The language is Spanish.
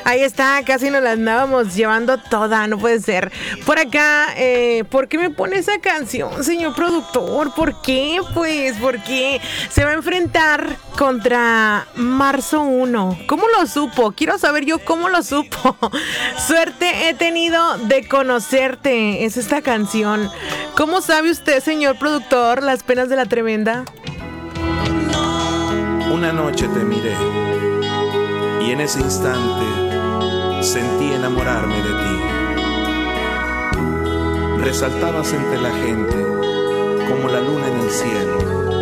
Ahí está, casi nos la andábamos llevando toda, no puede ser. Por acá, ¿por qué me pone esa canción, señor productor? ¿Por qué? Pues, porque se va a enfrentar contra Marzo 1. ¿Cómo lo supo? Quiero saber yo cómo lo supo. Suerte he tenido de conocerte. Es esta canción. ¿Cómo sabe usted, señor productor, las penas de la tremenda? Una noche te miré y en ese instante sentí enamorarme de ti. Resaltabas entre la gente como la luna en el cielo.